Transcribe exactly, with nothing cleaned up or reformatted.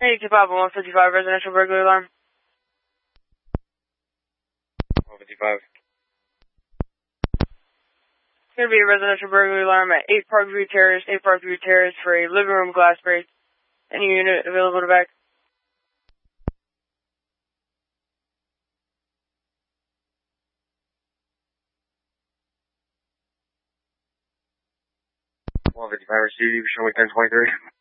Hey, two five one fifty-five residential burglary alarm. one fifty-five. It's going to be a residential burglary alarm at eight Parkview Terrace, eight Parkview Terrace for a living room glass break. Any unit available to back? one fifty-five received, you show me ten twenty-three.